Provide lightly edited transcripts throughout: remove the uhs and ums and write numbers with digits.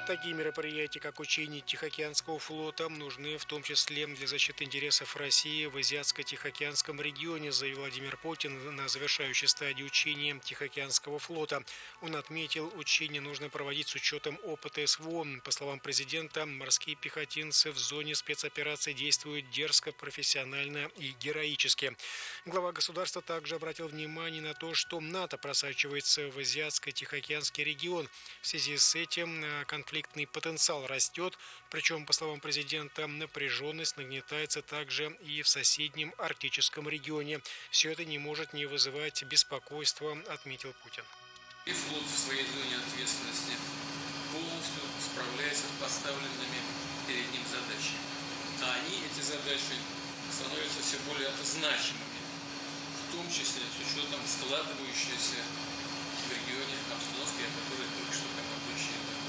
Такие мероприятия, как учение Тихоокеанского флота, нужны в том числе для защиты интересов России в Азиатско-Тихоокеанском регионе, заявил Владимир Путин на завершающей стадии учения Тихоокеанского флота. Он отметил, учения нужно проводить с учетом опыта СВО. По словам президента, морские пехотинцы в зоне спецоперации действуют дерзко, профессионально и героически. Глава государства также обратил внимание на то, что НАТО просачивается в Азиатско-Тихоокеанский регион. В связи с этим конфликтный потенциал растет, причем, по словам президента, напряженность нагнетается также и в соседнем арктическом регионе. Все это не может не вызывать беспокойства, отметил Путин. И флот в своей зоне ответственности полностью справляется с поставленными перед ним задачами. А эти задачи, становятся все более значимыми, в том числе с учетом складывающейся в регионе обстановки, о которой только что командующий говорил.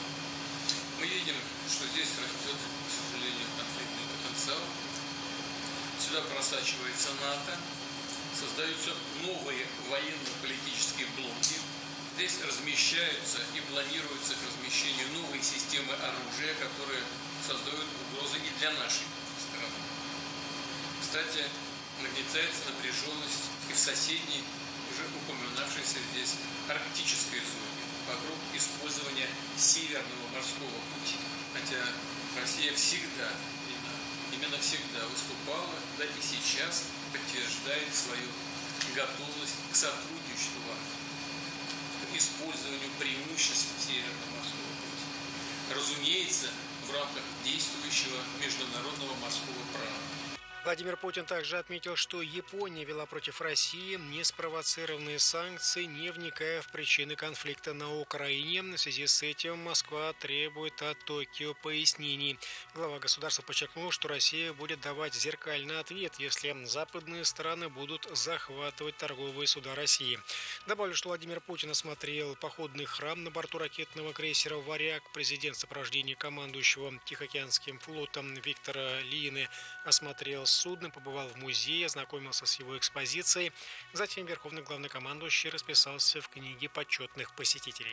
Мы видим, что здесь растет, к сожалению, конфликтный потенциал. Сюда просачивается НАТО, создаются новые военно-политические блоки. Здесь размещаются и планируются к размещению новые системы оружия, которые создают угрозы и для нашей страны. Кстати, нагнетается напряженность и в соседней, уже упоминавшейся здесь, арктической зоне, вокруг использования Северного морского пути. Хотя Россия всегда, именно всегда выступала, да и сейчас подтверждает свою готовность к сотрудничеству, к использованию преимуществ Северного морского пути. Разумеется, в рамках действующего международного морского права. Владимир Путин также отметил, что Япония вела против России неспровоцированные санкции, не вникая в причины конфликта на Украине. В связи с этим Москва требует от Токио пояснений. Глава государства подчеркнул, что Россия будет давать зеркальный ответ, если западные страны будут захватывать торговые суда России. Добавлю, что Владимир Путин осмотрел походный храм на борту ракетного крейсера «Варяг». Президент в сопровождении командующего Тихоокеанским флотом Виктора Лины осмотрел судно, побывал в музее, ознакомился с его экспозицией. Затем верховный главнокомандующий расписался в книге почетных посетителей.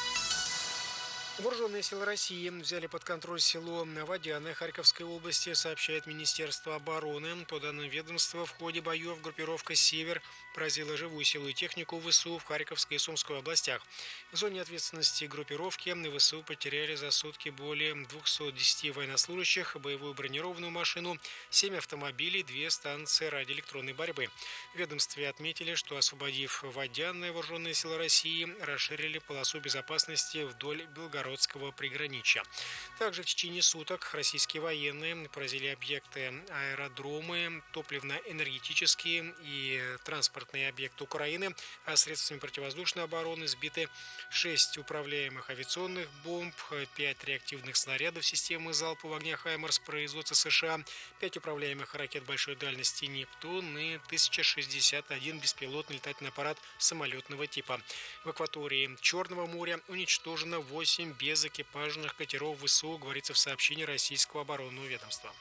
Вооруженные силы России взяли под контроль село Водяное Харьковской области, сообщает Министерство обороны. По данным ведомства, в ходе боев группировка «Север» поразила живую силу и технику ВСУ в Харьковской и Сумской областях. В зоне ответственности группировки ВСУ потеряли за сутки более 210 военнослужащих, боевую бронированную машину, 7 автомобилей, 2 станции радиоэлектронной борьбы. В ведомстве отметили, что, освободив Водяное, вооруженные силы России расширили полосу безопасности вдоль Белгородского приграничья. Также в течение суток российские военные поразили объекты аэродромы, топливно-энергетические и транспортные объекты Украины, а средствами противовоздушной обороны сбиты 6 управляемых авиационных бомб, 5 реактивных снарядов системы залпового огня «Хаймарс» производства США, 5 управляемых ракет большой дальности «Нептун» и 1061 беспилотный летательный аппарат самолетного типа. В акватории Черного моря уничтожено 8 безэкипажных катеров ВСУ, говорится в сообщении российского оборонного ведомства.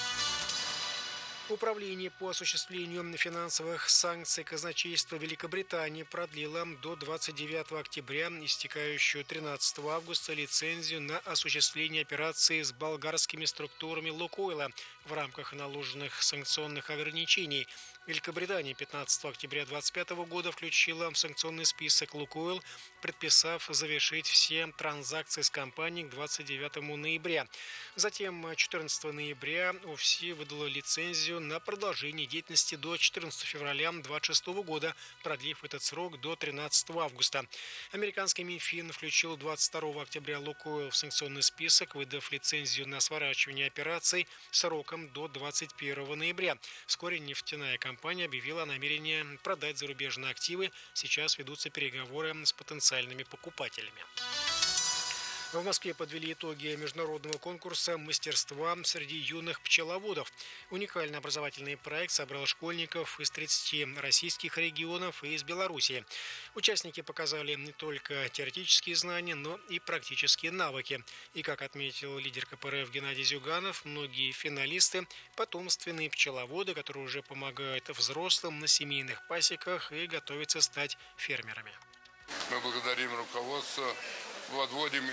Управление по осуществлению финансовых санкций казначейства Великобритании продлило до 29 октября, истекающую 13 августа, лицензию на осуществление операций с болгарскими структурами «Лукойла» в рамках наложенных санкционных ограничений. Великобритания 15 октября 2025 года включила в санкционный список «Лукойл», предписав завершить все транзакции с компанией к 29 ноября. Затем 14 ноября ОФСИ выдала лицензию на продолжение деятельности до 14 февраля 2026 года, продлив этот срок до 13 августа. Американский Минфин включил 22 октября «Лукойл» в санкционный список, выдав лицензию на сворачивание операций сроком до 21 ноября. Вскоре нефтяная компания объявила о намерении продать зарубежные активы. Сейчас ведутся переговоры с потенциальными покупателями. В Москве подвели итоги международного конкурса мастерства среди юных пчеловодов. Уникальный образовательный проект собрал школьников из 30 российских регионов и из Беларуси. Участники показали не только теоретические знания, но и практические навыки. И, как отметил лидер КПРФ Геннадий Зюганов, многие финалисты – потомственные пчеловоды, которые уже помогают взрослым на семейных пасеках и готовятся стать фермерами. Мы благодарим руководство, подводим